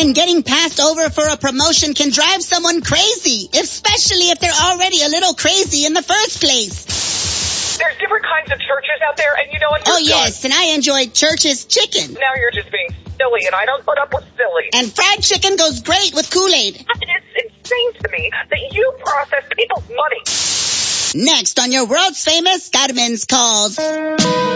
and getting passed over for a promotion can drive someone crazy, especially if they're already a little crazy in the first place. There's different kinds of churches out there, and you know what? Oh, yes, and I enjoy Church's chicken. Now you're just being silly, and I don't put up with silly. And fried chicken goes great with Kool-Aid. It is insane to me that you process people's money. Next on your world's famous Carmen's Calls.